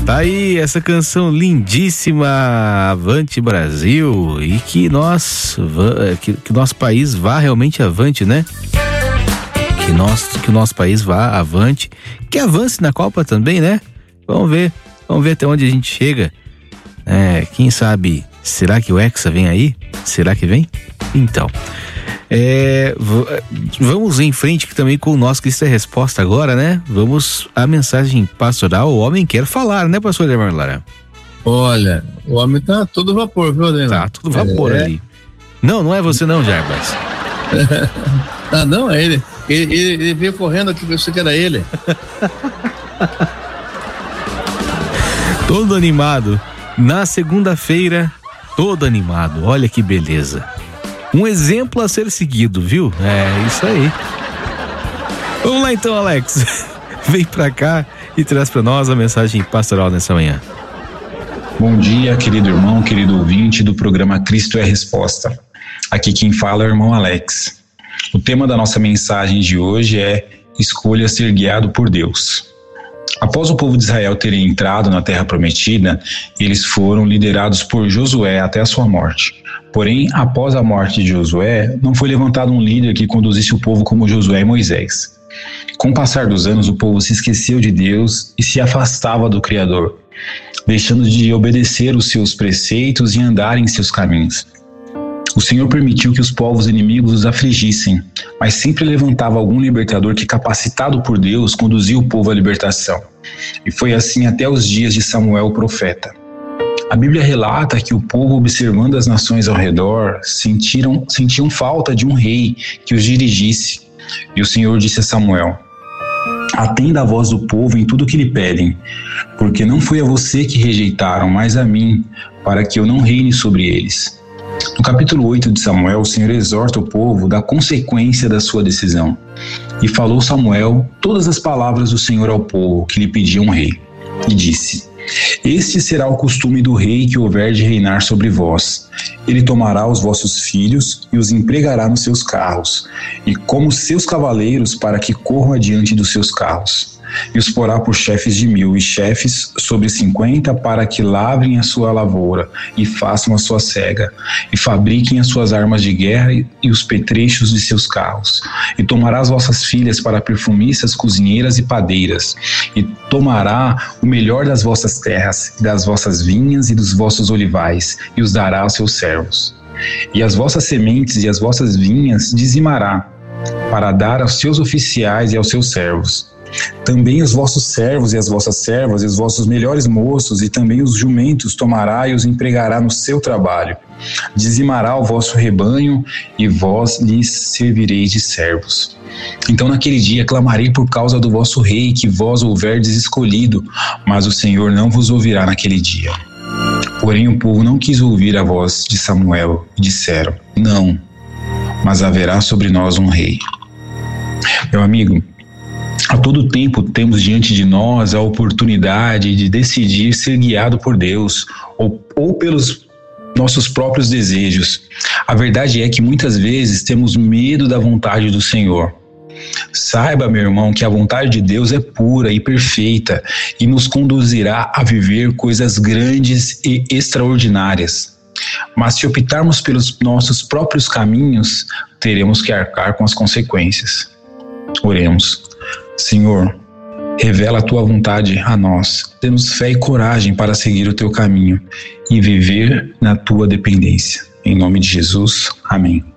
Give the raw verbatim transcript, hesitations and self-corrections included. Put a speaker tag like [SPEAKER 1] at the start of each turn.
[SPEAKER 1] Tá aí essa canção lindíssima, Avante Brasil, e que nós, que, que nosso país vá realmente avante, né? Que, nós, que o nosso país vá avante, que avance na Copa também, né? Vamos ver, vamos ver até onde a gente chega. É, quem sabe, será que o Hexa vem aí? Será que vem? Então, é, v- vamos em frente que também com o nosso Cristo é Resposta agora, né? Vamos à mensagem pastoral. O homem quer falar, né, pastor Ademar Lara?
[SPEAKER 2] Olha, o homem tá todo vapor, viu, Ademar?
[SPEAKER 1] Tá, tudo vapor
[SPEAKER 2] é.
[SPEAKER 1] ali. Não, não é você não, Jarbas.
[SPEAKER 2] Ah, não, é ele. Ele, ele, ele veio correndo aqui, pensei que era ele.
[SPEAKER 1] Todo animado. Na segunda-feira, todo animado. Olha que beleza. Um exemplo a ser seguido, viu? É isso aí. Vamos lá então, Alex. Vem pra cá e traz pra nós a mensagem pastoral nessa manhã.
[SPEAKER 3] Bom dia, querido irmão, querido ouvinte do programa Cristo é Resposta. Aqui quem fala é o irmão Alex. O tema da nossa mensagem de hoje é escolha ser guiado por Deus. Após o povo de Israel terem entrado na Terra Prometida, eles foram liderados por Josué até a sua morte. Porém, após a morte de Josué, não foi levantado um líder que conduzisse o povo como Josué e Moisés. Com o passar dos anos, o povo se esqueceu de Deus e se afastava do Criador, deixando de obedecer os seus preceitos e andar em seus caminhos. O Senhor permitiu que os povos inimigos os afligissem, mas sempre levantava algum libertador que, capacitado por Deus, conduzia o povo à libertação. E foi assim até os dias de Samuel, o profeta. A Bíblia relata que o povo, observando as nações ao redor, sentiram, sentiam falta de um rei que os dirigisse. E o Senhor disse a Samuel: atenda a voz do povo em tudo o que lhe pedem, porque não foi a você que rejeitaram, mas a mim, para que eu não reine sobre eles. No capítulo oito de Samuel, o Senhor exorta o povo da consequência da sua decisão. E falou Samuel todas as palavras do Senhor ao povo que lhe pediam um rei. E disse: este será o costume do rei que houver de reinar sobre vós. Ele tomará os vossos filhos e os empregará nos seus carros, e como seus cavaleiros para que corram adiante dos seus carros. E os porá por chefes de mil e chefes sobre cinquenta para que lavrem a sua lavoura e façam a sua cega e fabriquem as suas armas de guerra e os petrechos de seus carros. E tomará as vossas filhas para perfumistas, cozinheiras e padeiras, e tomará o melhor das vossas terras, das vossas vinhas e dos vossos olivais, e os dará aos seus servos. E as vossas sementes e as vossas vinhas dizimará, para dar aos seus oficiais e aos seus servos. Também os vossos servos e as vossas servas e os vossos melhores moços e também os jumentos tomará e os empregará no seu trabalho. Dizimará o vosso rebanho e vós lhes servireis de servos. Então naquele dia clamarei por causa do vosso rei que vós houverdes escolhido, mas o Senhor não vos ouvirá naquele dia. Porém o povo não quis ouvir a voz de Samuel e disseram: não, mas haverá sobre nós um rei. Meu amigo, a todo tempo temos diante de nós a oportunidade de decidir ser guiado por Deus ou, ou pelos nossos próprios desejos. A verdade é que muitas vezes temos medo da vontade do Senhor. Saiba, meu irmão, que a vontade de Deus é pura e perfeita e nos conduzirá a viver coisas grandes e extraordinárias. Mas se optarmos pelos nossos próprios caminhos, teremos que arcar com as consequências. Oremos. Senhor, revela a tua vontade a nós, dê-nos fé e coragem para seguir o teu caminho e viver na tua dependência. Em nome de Jesus, amém.